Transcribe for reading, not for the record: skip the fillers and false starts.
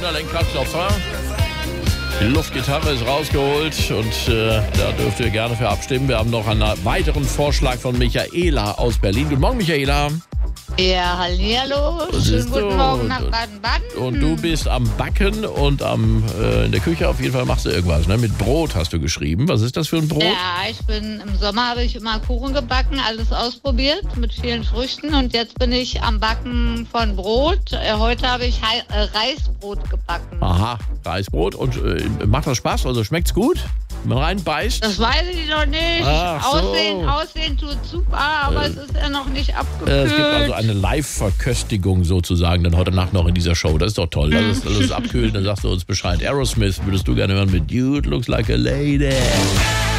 grüner Lenkradklopfer. Die Luftgitarre ist rausgeholt und da dürft ihr gerne für abstimmen. Wir haben noch einen weiteren Vorschlag von Michaela aus Berlin. Guten Morgen, Michaela. Ja, hallihallo. Schönen guten Morgen nach Baden-Baden. Und du bist am Backen und in der Küche auf jeden Fall machst du irgendwas, ne? Mit Brot hast du geschrieben. Was ist das für ein Brot? Ja, im Sommer habe ich immer Kuchen gebacken, alles ausprobiert mit vielen Früchten und jetzt bin ich am Backen von Brot. Heute habe ich Reisbrot gebacken. Aha, Reisbrot. Und macht das Spaß? Also schmeckt's gut? Wenn man reinbeißt? Das weiß ich noch nicht. Ach so. Aussehen tut super, aber es ist ja noch nicht abgekühlt. Es gibt also eine Live-Verköstigung sozusagen dann heute Nacht noch in dieser Show. Das ist doch toll. Das ist abkühlen, dann sagst du uns Bescheid. Aerosmith würdest du gerne hören mit You Looks Like a Lady.